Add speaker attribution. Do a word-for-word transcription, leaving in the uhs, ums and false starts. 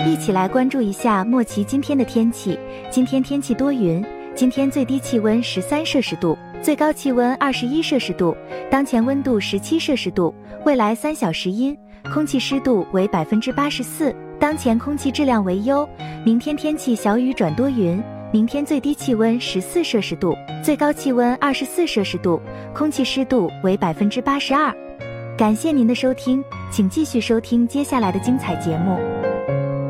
Speaker 1: 一起来关注一下莫奇今天的天气。今天天气多云，今天最低气温十三摄氏度，最高气温二十一摄氏度，当前温度十七摄氏度，未来三小时阴，空气湿度为百分之八十四，当前空气质量为优。明天天气小雨转多云，明天最低气温十四摄氏度，最高气温二十四摄氏度，空气湿度为百分之八十二。感谢您的收听，请继续收听接下来的精彩节目。